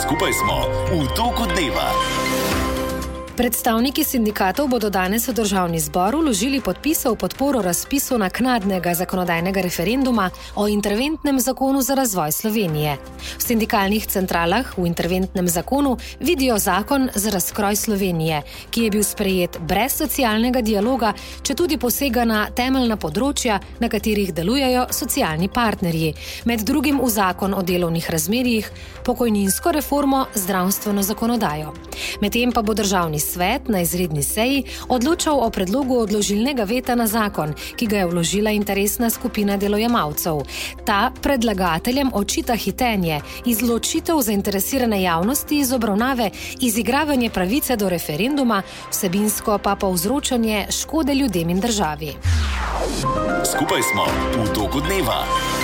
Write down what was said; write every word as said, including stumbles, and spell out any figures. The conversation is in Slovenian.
Skupaj smo v toku dneva. Predstavniki sindikatov bodo danes v Državni zbor vložili podpise v podporo razpisu naknadnega zakonodajnega referenduma o interventnem zakonu za razvoj Slovenije. V sindikalnih centralah v interventnem zakonu vidijo zakon za razkroj Slovenije, ki je bil sprejet brez socialnega dialoga, četudi posega na temeljna področja, na katerih delujejo socialni partnerji, med drugim v zakon o delovnih razmerjih, pokojninsko reformo, zdravstveno zakonodajo. Medtem pa bo Državni svet na izredni seji odločal o predlogu odložilnega veta na zakon, ki ga je vložila interesna skupina delojemalcev. Ta predlagateljem očita hitenje, izločitev zainteresirane javnosti iz obravnave, izigravanje pravice do referenduma, vsebinsko pa povzročanje škode ljudem in državi. Skupaj smo v toku dneva.